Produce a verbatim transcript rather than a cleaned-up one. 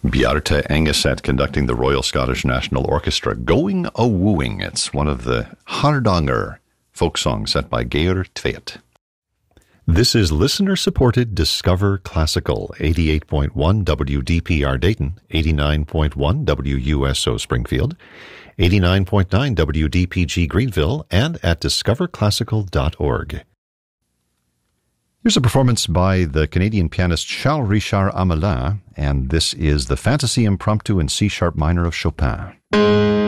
Bjarte Engeset conducting the Royal Scottish National Orchestra, Going a Wooing. It's one of the Hardanger folk songs set by Geir Tvedt. This is listener-supported Discover Classical, eighty-eight point one W D P R Dayton, eighty-nine point one W U S O Springfield, eighty-nine point nine W D P G Greenville, and at discover classical dot org. Here's a performance by the Canadian pianist Charles Richard Amelin, and this is the Fantasy Impromptu in C-sharp minor of Chopin.